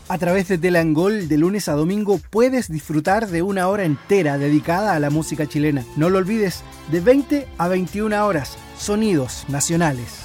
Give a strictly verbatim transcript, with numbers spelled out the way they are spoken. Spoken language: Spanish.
A través de Telangol, de lunes a domingo, puedes disfrutar de una hora entera dedicada a la música chilena. No lo olvides, de veinte a veintiuna horas, sonidos nacionales.